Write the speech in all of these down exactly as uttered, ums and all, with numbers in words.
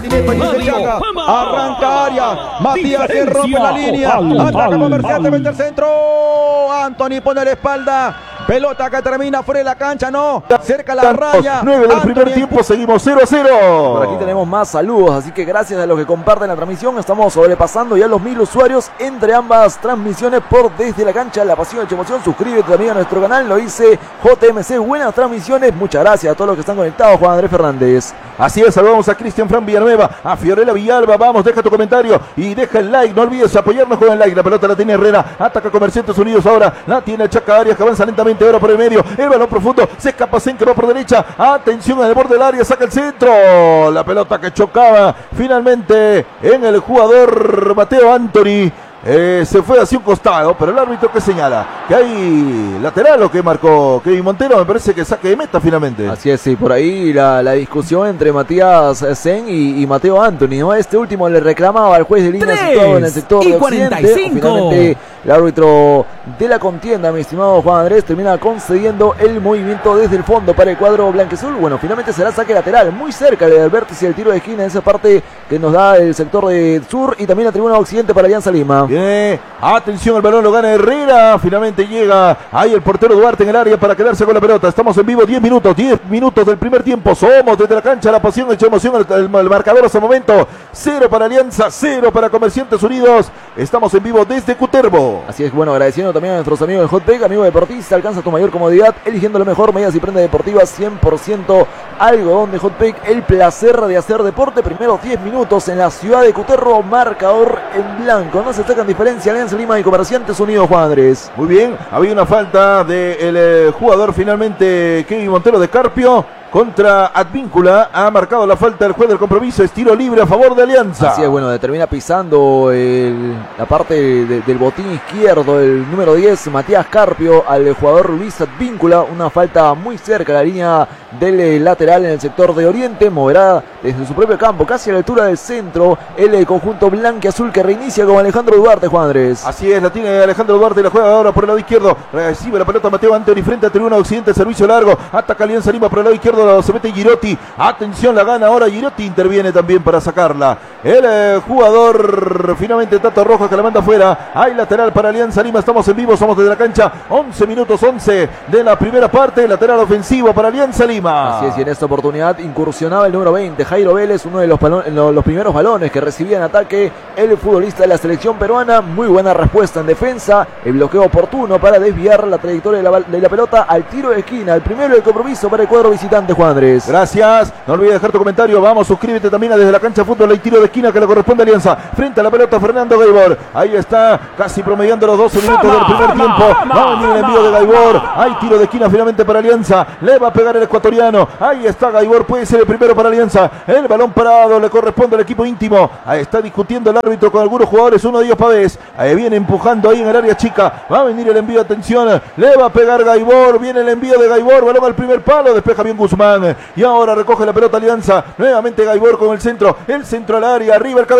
Arranca área, Matías que rompe la línea, ataca Comerciante, mete el centro, Anthony pone la espalda, pelota que termina fuera de la cancha, no, cerca la raya. nueve del primer tiempo, seguimos cero a cero. Por aquí tenemos más saludos, así que gracias a los que comparten la transmisión, estamos sobrepasando ya los mil usuarios entre ambas transmisiones por Desde la Cancha, La Pasión Hecha Emoción. Suscríbete también a nuestro canal, lo dice J M C, buenas transmisiones, muchas gracias a todos los que están conectados. Juan Andrés Fernández. Así es, saludamos a Cristian Fran Villanueva, a Fiorella Villalba, vamos, deja tu comentario y deja el like, no olvides apoyarnos con el like. La pelota la tiene Herrera, ataca Comerciantes Unidos ahora, la tiene Chaca Arias que avanza lentamente ahora por el medio, el balón profundo, se escapa Senque, va por derecha, atención en el borde del área, saca el centro, la pelota que chocaba finalmente en el jugador Mateo Anthony. Eh, se fue hacia un costado, pero el árbitro que señala que hay lateral o que marcó Kevin Montero, me parece que saque de meta finalmente. Así es, sí, por ahí la, la discusión entre Matías Sen y, y Mateo Anthony, ¿no? Este último le reclamaba al juez de línea situado en el sector de Occidente. Finalmente el árbitro de la contienda, mi estimado Juan Andrés, termina concediendo el movimiento desde el fondo para el cuadro blanqueazul. Bueno, finalmente será saque lateral, muy cerca del vértice del tiro de esquina, en esa parte que nos da el sector de sur y también la tribuna occidente para Alianza Lima. Bien, atención, el balón lo gana Herrera, finalmente llega ahí el portero Duarte en el área para quedarse con la pelota. Estamos en vivo, diez minutos, diez minutos del primer tiempo, somos desde la cancha, La Pasión Hecha Emoción, el, el, el marcador hasta el momento, cero para Alianza, cero para Comerciantes Unidos, estamos en vivo desde Cutervo. Así es, bueno, agradeciendo también a nuestros amigos de Hotpeg, amigo deportista, alcanza tu mayor comodidad, eligiendo lo mejor, medias y prendas deportivas, cien por ciento algodón de Hotpeg, el placer de hacer deporte, primeros diez minutos en la ciudad de Cutervo, marcador en blanco, no se sacan diferencia Alianza Lima y Comerciantes Unidos, Juan Andrés. Muy bien, había una falta del eh, jugador finalmente Kevin Montero de Carpio contra Advíncula, ha marcado la falta del juez del compromiso, es tiro libre a favor de Alianza. Así es, bueno, termina pisando el, la parte de, del botín izquierdo, el número diez, Matías Carpio, al jugador Luis Advíncula, una falta muy cerca a la línea del lateral en el sector de Oriente, moverá desde su propio campo, casi a la altura del centro, el conjunto blanquiazul que reinicia con Alejandro Duarte, Juan Andrés. Así es, la tiene Alejandro Duarte, la juega ahora por el lado izquierdo, recibe la pelota Mateo Anthony frente a tribuna occidente, servicio largo, ataca Alianza Lima por el lado izquierdo, se mete Girotti, atención, la gana ahora Girotti, interviene también para sacarla, el eh, jugador finalmente Tato Rojas que la manda afuera, hay lateral para Alianza Lima, estamos en vivo, somos desde la cancha, once minutos once de la primera parte, lateral ofensivo para Alianza Lima. Así es, y en esta oportunidad incursionaba el número veinte, Jairo Vélez, uno de los, balones, los, los primeros balones que recibía en ataque el futbolista de la selección peruana, muy buena respuesta en defensa, el bloqueo oportuno para desviar la trayectoria de la, de la pelota al tiro de esquina, el primero del compromiso para el cuadro visitante, Juan Andrés. Gracias, no olvides dejar tu comentario, vamos, suscríbete también a Desde la Cancha Fútbol, hay tiro de esquina que le corresponde a Alianza, frente a la pelota Fernando Gaibor, ahí está, casi promediando los doce minutos del primer tiempo, va a venir el envío de Gaibor, hay tiro de esquina finalmente para Alianza, le va a pegar el ecuatoriano, ahí está Gaibor, puede ser el primero para Alianza, el balón parado le corresponde al equipo íntimo, ahí está discutiendo el árbitro con algunos jugadores, uno de ellos Pavés, ahí viene empujando ahí en el área chica, va a venir el envío, atención, le va a pegar Gaibor, viene el envío de Gaibor, balón al primer palo, despeja bien Guzmán, y ahora recoge la pelota Alianza, nuevamente Gaibor con el centro, el centro al área, arriba el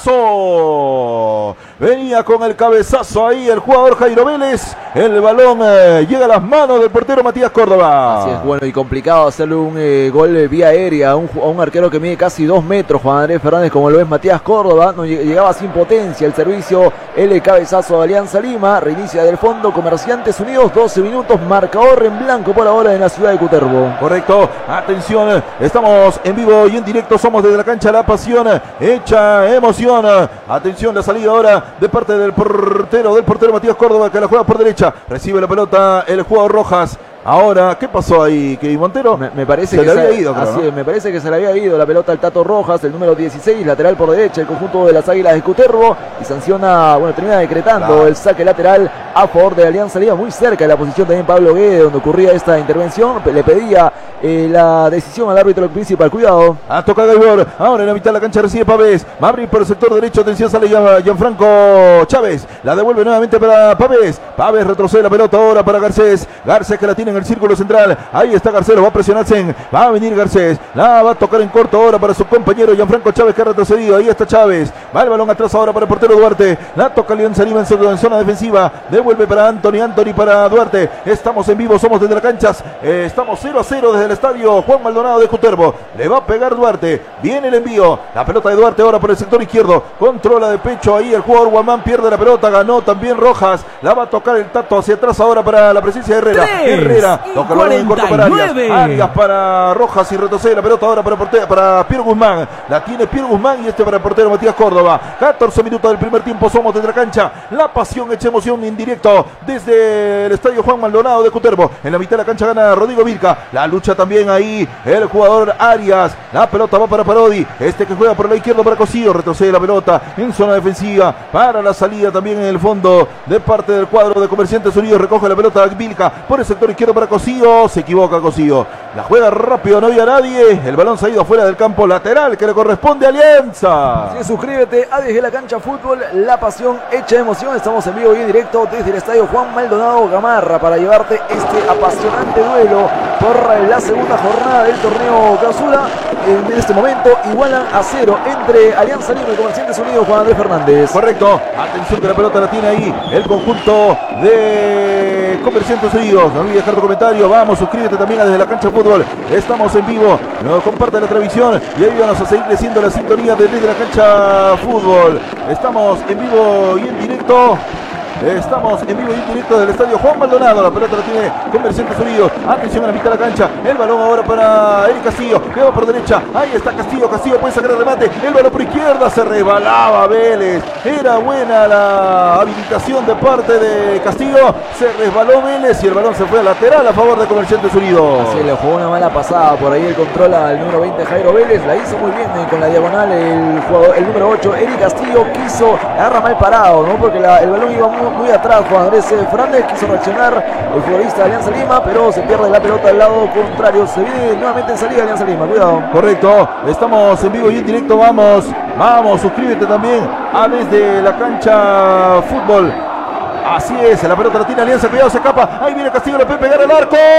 cabezazo, venía con el cabezazo ahí el jugador Jairo Vélez, el balón eh, llega a las manos del portero Matías Córdoba. Así es, bueno, y complicado hacerle un eh, gol eh, vía aérea a un, a un arquero que mide casi dos metros, Juan Andrés Fernández, como lo es Matías Córdoba, no llegaba sin potencia el servicio, el cabezazo de Alianza Lima, reinicia del fondo, Comerciantes Unidos, doce minutos, marcador en blanco por ahora en la ciudad de Cutervo. Correcto, atención, estamos en vivo y en directo, somos desde la cancha La Pasión Hecha Emoción, atención la salida ahora de parte del portero, del portero Matías Córdoba que la juega por derecha, recibe la pelota el jugador Rojas. Ahora, ¿qué pasó ahí, Kevin Montero? Me, me parece se que le se había ido, creo, así ¿no? es, me parece que se le había ido la pelota al Tato Rojas, el número dieciséis, lateral por derecha, el conjunto de las Águilas de Cutervo, y sanciona, bueno, termina decretando claro. el saque lateral a favor de Alianza Lima, muy cerca de la posición también Pablo Guede, donde ocurría esta intervención, le pedía eh, la decisión al árbitro principal, cuidado. Ah, toca Gaibor, ahora en la mitad de la cancha recibe Pavés, va a abrir por el sector derecho, atención, sale Gianfranco Chávez, la devuelve nuevamente para Pavés, Pavés retrocede la pelota ahora para Garcés, Garcés que la tiene en el círculo central. Ahí está Garcés, va a presionar Sen. Va a venir Garcés. La va a tocar en corto ahora para su compañero Gianfranco Chávez, que ha retrocedido. Ahí está Chávez. Va el balón atrás ahora para el portero Duarte. La toca Alianza Lima en zona, en zona defensiva. Devuelve para Anthony. Anthony para Duarte. Estamos en vivo, somos desde la cancha. Eh, estamos cero a cero desde el estadio Juan Maldonado de Cutervo. Le va a pegar Duarte. Viene el envío. La pelota de Duarte ahora por el sector izquierdo. Controla de pecho ahí el jugador Guamán. Pierde la pelota. Ganó también Rojas. La va a tocar el Tato hacia atrás ahora para la presencia de Herrera. Herrera toca el balón en corto para Arias. Arias para Rojas y retrocede la pelota ahora para, portero, para Piero Guzmán. La tiene Piero Guzmán y este para el portero Matías Córdoba. catorce minutos del primer tiempo, somos desde la cancha. La pasión hecha emoción en directo desde el estadio Juan Maldonado de Cutervo. En la mitad de la cancha gana Rodrigo Vilca. La lucha también ahí el jugador Arias. La pelota va para Parodi. Este que juega por la izquierda para Cosío. Retrocede la pelota en zona defensiva para la salida también en el fondo de parte del cuadro de Comerciantes Unidos. Recoge la pelota Vilca por el sector izquierdo para Cosío. Se equivoca Cosío. La juega rápido, no había nadie. El balón se ha ido afuera del campo lateral que le corresponde a Alianza. Sí, suscríbete a Desde la Cancha Fútbol, la pasión hecha emoción. Estamos en vivo y en directo desde el estadio Juan Maldonado Gamarra para llevarte este apasionante duelo por la segunda jornada del torneo Clausura. En este momento igualan a cero entre Alianza Lima y Comerciantes Unidos. Juan Andrés Fernández. Correcto. Atención que la pelota la tiene ahí el conjunto de Comerciantes Unidos. No olvides dejar tu comentario. Vamos, suscríbete también a Desde la Cancha Fútbol. Estamos en vivo. No comparte la transmisión y ayúdanos a seguir creciendo la sintonía de Desde la Cancha Fútbol. Estamos en vivo y en directo. Estamos en vivo y en directo del estadio Juan Maldonado. La pelota la tiene Comerciantes Unidos. Atención a la mitad de la cancha. El balón ahora para Eric Castillo. Que va por derecha. Ahí está Castillo. Castillo puede sacar el remate. El balón por izquierda. Se resbalaba Vélez. Era buena la habilitación de parte de Castillo. Se resbaló Vélez y el balón se fue a lateral a favor de Comerciantes Unidos. Así le jugó una mala pasada. Por ahí el control al número veinte Jairo Vélez. La hizo muy bien eh, con la diagonal el, jugador, el número ocho Eric Castillo. Quiso agarra mal parado, ¿no? Porque la, el balón iba muy muy atrás. Juan Andrés Fernández quiso reaccionar el futbolista de Alianza Lima, pero se pierde la pelota del lado contrario. Se viene nuevamente en salida Alianza Lima, cuidado. Correcto, estamos en vivo y en directo. Vamos, vamos, suscríbete también a Desde la Cancha Fútbol. Así es, la pelota la tiene Alianza, cuidado, se escapa. Ahí viene Castillo, le puede pegar el arco.